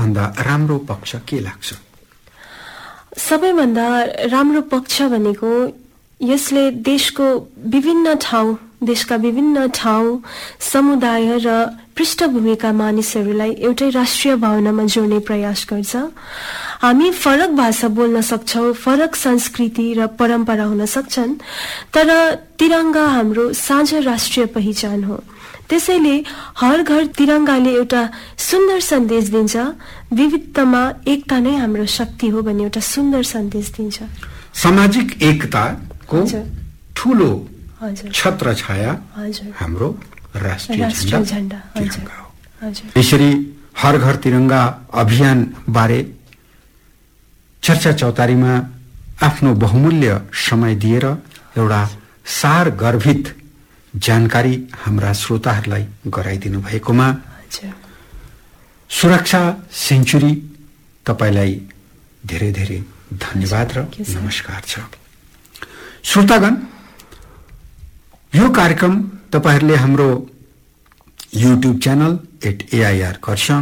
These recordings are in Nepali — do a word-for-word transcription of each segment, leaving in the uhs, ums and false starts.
सबैभन्दा राम्रो पक्ष के लाग्छ? सबैभन्दा राम्रो पक्ष भनेको यसले देशको विभिन्न ठाउँ देशका विभिन्न ठाउँ समुदाय र पृष्ठभूमिका मानिसहरूलाई एउटै राष्ट्रिय भावनामा जोड्ने प्रयास गर्छ। हामी फरक भाषा बोल्न सक्छौं, फरक संस्कृति र परम्परा हुन सक्छन्, तर तिरंगा हाम्रो साझा राष्ट्रिय पहिचान हो। त्यसैले हर घर तिरंगाले एउटा सुन्दर सन्देश दिन्छ, विविधतामा एकता नै हाम्रो शक्ति हो भन्ने एउटा सुन्दर सन्देश दिन्छ। सामाजिक एकताको ठूलो छत्र छाया हाम्रो राष्ट्रिय झण्डा तिरंगा हो। यसरी हर घर तिरंगा अभियान बारे चर्चा चौतारीमा आफ्नो बहुमूल्य समय दिएर एउटा सार गर्भित जानकारी हाम्रा श्रोताहरूलाई गराइदिनु भएकोमा सुरक्षा सेन्चुरी तपाईलाई धेरै धेरै धन्यवाद र नमस्कार छ। श्रोतागण, यो कार्यक्रम तपाईहरुले हाम्रो YouTube channel at AIR Kurseong,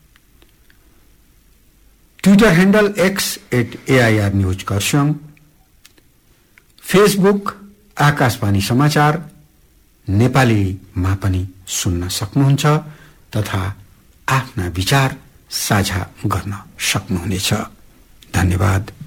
Twitter handle x at AIR news Kurseong, Facebook Akashvani समाचार नेपालीमा पनि सुन्न सक्नुहुन्छ तथा आफ्ना विचार साझा गर्न सक्नुहुनेछ। धन्यवाद।